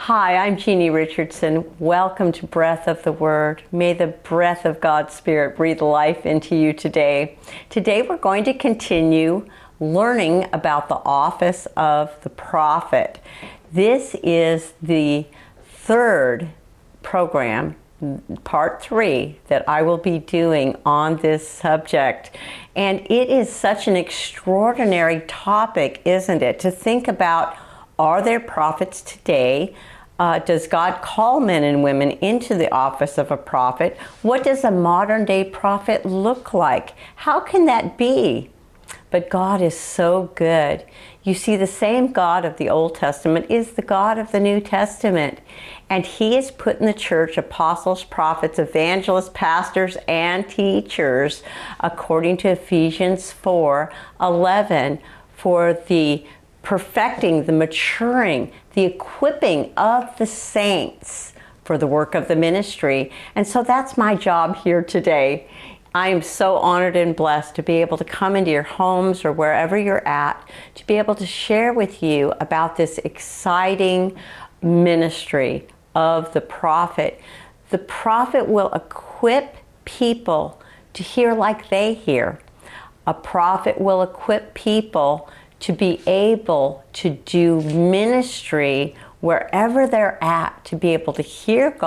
Hi, I'm Jeannie Richardson. Welcome to Breath of the Word. May the breath of God's Spirit breathe life into you today. Today we're going to continue learning about the office of the prophet. This is the third program, part 3, that I will be doing on this subject. And it is such an extraordinary topic, isn't it? To think about, are there prophets today? Does God call men and women into the office of a prophet? What does a modern day prophet look like? How can that be? But God is so good. You see, the same God of the Old Testament is the God of the New Testament. And He has put in the church apostles, prophets, evangelists, pastors, and teachers, according to Ephesians 4:11, for the perfecting, the maturing, the equipping of the saints for the work of the ministry. And so that's my job here today. I am so honored and blessed to be able to come into your homes or wherever you're at, to be able to share with you about this exciting ministry of the prophet. The prophet will equip people to hear like they hear. A prophet will equip people to be able to do ministry wherever they're at, to be able to hear God